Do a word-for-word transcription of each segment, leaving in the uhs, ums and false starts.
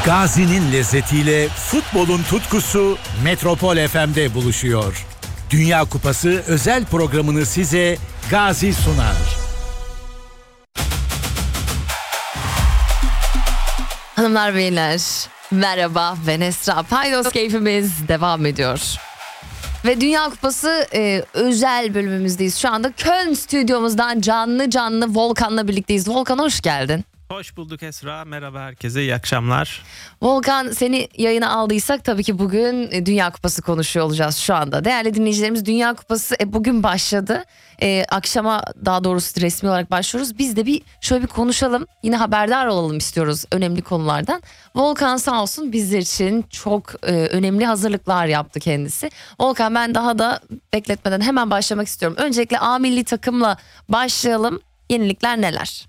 Gazi'nin lezzetiyle futbolun tutkusu Metropol F M'de buluşuyor. Dünya Kupası özel programını size Gazi sunar. Hanımlar beyler, merhaba, ben Esra. Paydos keyfimiz devam ediyor. Ve Dünya Kupası e, özel bölümümüzdeyiz. Şu anda Köln stüdyomuzdan canlı canlı Volkan'la birlikteyiz. Volkan, hoş geldin. Hoş bulduk Esra. Merhaba herkese. İyi akşamlar. Volkan, seni yayına aldıysak tabii ki bugün Dünya Kupası konuşuyor olacağız şu anda. Değerli dinleyicilerimiz, Dünya Kupası e, bugün başladı. E, akşama daha doğrusu resmi olarak başlıyoruz. Biz de bir şöyle bir konuşalım. Yine haberdar olalım istiyoruz önemli konulardan. Volkan sağ olsun bizler için çok e, önemli hazırlıklar yaptı kendisi. Volkan, ben daha da bekletmeden hemen başlamak istiyorum. Öncelikle A milli takımla başlayalım. Yenilikler neler?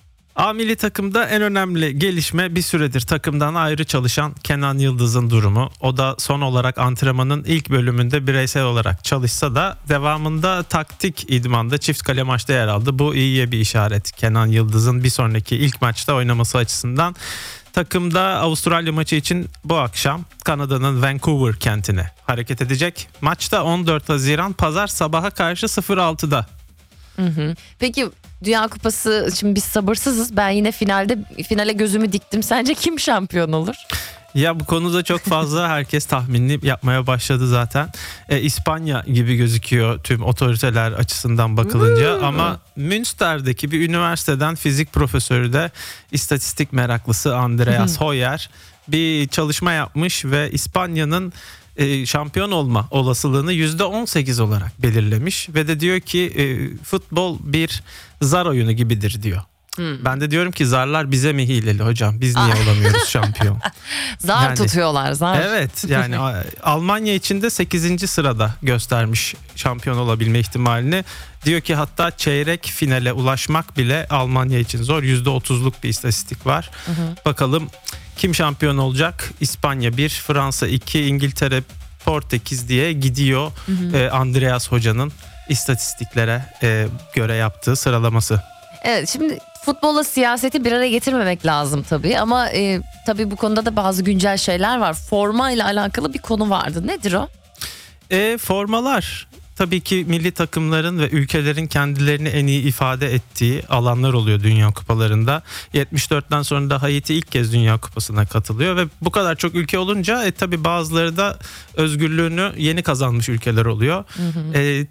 A milli takımda en önemli gelişme bir süredir takımdan ayrı çalışan Kenan Yıldız'ın durumu. O da son olarak antrenmanın ilk bölümünde bireysel olarak çalışsa da devamında taktik idmanda çift kale maçta yer aldı. Bu iyiye bir işaret. Kenan Yıldız'ın bir sonraki ilk maçta oynaması açısından. Takımda Avustralya maçı için bu akşam Kanada'nın Vancouver kentine hareket edecek. Maçta on dört Haziran Pazar sabaha karşı sıfır altıda. Hı hı. Peki Dünya Kupası, şimdi biz sabırsızız. Ben yine finalde finale gözümü diktim. Sence kim şampiyon olur? Ya bu konuda çok fazla herkes tahminini yapmaya başladı zaten. E, İspanya gibi gözüküyor tüm otoriteler açısından bakılınca. Hmm. Ama Münster'deki bir üniversiteden fizik profesörü de istatistik meraklısı Andreas hmm. Hoyer bir çalışma yapmış ve İspanya'nın E, şampiyon olma olasılığını yüzde on sekiz olarak belirlemiş ve de diyor ki e, futbol bir zar oyunu gibidir diyor. Hmm. Ben de diyorum ki zarlar bize mi hileli hocam? Biz niye olamıyoruz şampiyon? Zar yani, tutuyorlar zar. Evet, yani Almanya için de sekizinci sırada göstermiş şampiyon olabilme ihtimalini. Diyor ki hatta çeyrek finale ulaşmak bile Almanya için zor. yüzde otuzluk bir istatistik var. Hı hı. Bakalım kim şampiyon olacak? İspanya bir, Fransa iki, İngiltere, Portekiz diye gidiyor. Hı hı. Ee, Andreas Hoca'nın istatistiklere e, göre yaptığı sıralaması. Evet, şimdi futbolla siyaseti bir araya getirmemek lazım tabii ama e, tabii bu konuda da bazı güncel şeyler var. Forma ile alakalı bir konu vardı. Nedir o? E, formalar. Tabii ki milli takımların ve ülkelerin kendilerini en iyi ifade ettiği alanlar oluyor Dünya Kupalarında. yetmiş dörtten sonra da Haiti ilk kez Dünya Kupası'na katılıyor ve bu kadar çok ülke olunca e, tabii bazıları da özgürlüğünü yeni kazanmış ülkeler oluyor. Hı hı. E,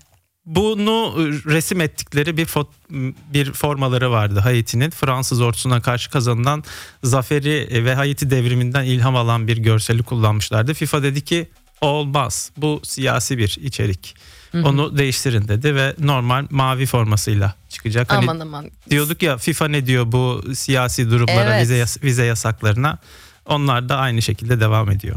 bunu resim ettikleri bir fot- bir formaları vardı Haiti'nin. Fransız ordusuna karşı kazanılan zaferi ve Haiti devriminden ilham alan bir görseli kullanmışlardı. FIFA dedi ki olmaz, bu siyasi bir içerik. Hı-hı. Onu değiştirin dedi ve normal mavi formasıyla çıkacak. Hani aman aman. Diyorduk ya, FIFA ne diyor bu siyasi durumlara, evet. vize, yas- vize yasaklarına. Onlar da aynı şekilde devam ediyor.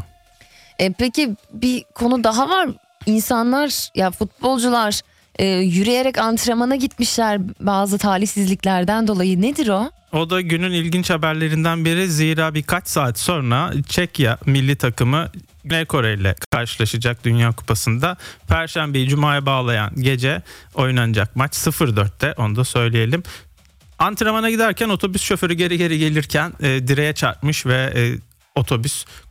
E, peki bir konu daha var. İnsanlar, ya futbolcular e, yürüyerek antrenmana gitmişler bazı talihsizliklerden dolayı. Nedir o? O da günün ilginç haberlerinden biri. Zira birkaç saat sonra Çekya milli takımı Güney Kore ile karşılaşacak Dünya Kupası'nda. Perşembeyi Cuma'ya bağlayan gece oynanacak maç sıfır dörtte, onu da söyleyelim. Antrenmana giderken otobüs şoförü geri geri gelirken e, direğe çarpmış ve e, otobüs